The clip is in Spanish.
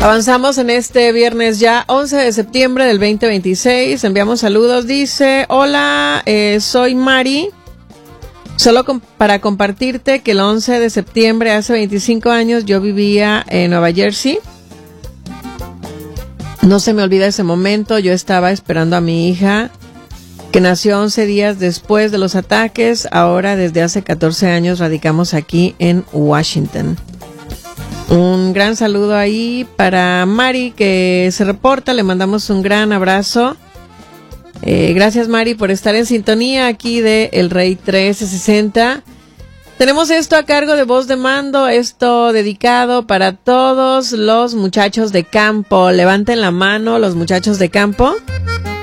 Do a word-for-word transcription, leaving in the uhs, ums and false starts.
Avanzamos en este viernes ya, once de septiembre del veinte veintiséis. Enviamos saludos. Dice, hola, eh, soy Mari. Solo com- para compartirte que el once de septiembre, hace veinticinco años, yo vivía en Nueva Jersey. No se me olvida ese momento. Yo estaba esperando a mi hija, que nació once días después de los ataques. Ahora, desde hace catorce años, radicamos aquí en Washington. Un gran saludo ahí para Mari, que se reporta. Le mandamos un gran abrazo. Eh, gracias, Mari, por estar en sintonía aquí de El Rey trece sesenta. Tenemos esto a cargo de Voz de Mando, esto dedicado para todos los muchachos de campo. Levanten la mano los muchachos de campo.